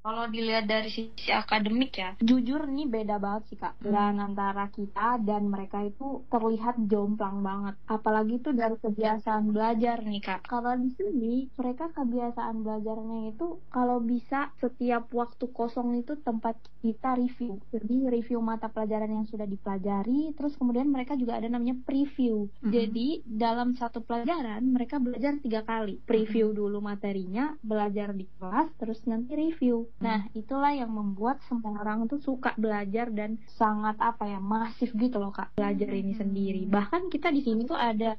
Kalau dilihat dari sisi akademik ya, jujur nih beda banget sih Kak. Dan antara kita dan mereka itu terlihat jomplang banget. Apalagi tuh dari kebiasaan belajar nih Kak. Kalau di sini mereka kebiasaan belajarnya itu kalau bisa setiap waktu kosong itu tempat kita review. Jadi review mata pelajaran yang sudah dipelajari, terus kemudian mereka juga ada namanya preview. Jadi dalam satu pelajaran mereka belajar 3 kali. Preview dulu materinya, belajar di kelas, terus nanti review. Nah, itulah yang membuat semua orang tuh suka belajar dan sangat masif gitu loh Kak, belajar ini sendiri. Bahkan kita di sini tuh ada